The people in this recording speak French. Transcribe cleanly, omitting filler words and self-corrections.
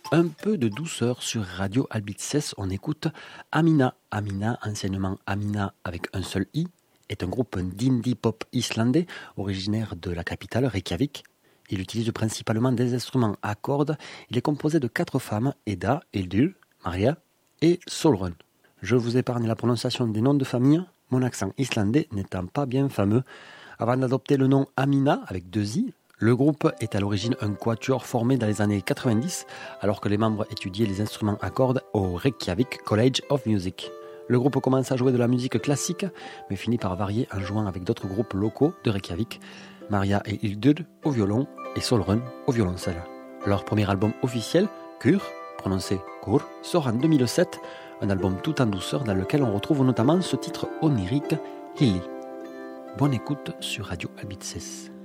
Un peu de douceur sur Radio Albices, on écoute Amina. Amina, anciennement Amina avec un seul i, est un groupe d'indie pop islandais originaire de la capitale Reykjavik. Il utilise principalement des instruments à cordes. Il est composé de 4 femmes, Eda, Hildur, Maria et Solrun. Je vous épargne la prononciation des noms de famille, mon accent islandais n'étant pas bien fameux. Avant d'adopter le nom Amina avec 2 i, le groupe est à l'origine un quatuor formé dans les années 90, alors que les membres étudiaient les instruments à cordes au Reykjavik College of Music. Le groupe commence à jouer de la musique classique, mais finit par varier en jouant avec d'autres groupes locaux de Reykjavik, Maria et Hildur au violon et Solrun au violoncelle. Leur premier album officiel, Kur, prononcé Kur, sort en 2007, un album tout en douceur dans lequel on retrouve notamment ce titre onirique, Hilli. Bonne écoute sur Radio Albices.